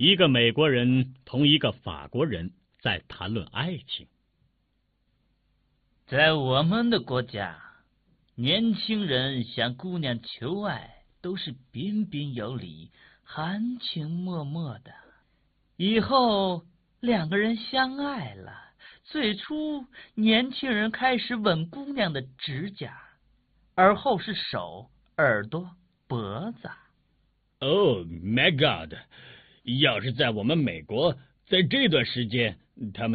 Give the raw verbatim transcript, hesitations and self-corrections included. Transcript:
一个美国人同一个法国人在谈论爱情。 在我们的国家，年轻人向姑娘求爱都是彬彬有礼、含情脉脉的。以后两个人相爱了，最初年轻人开始吻姑娘的指甲，而后是手、耳朵、脖子。 Oh my God！ 要是在我们美国，在这段时间，他们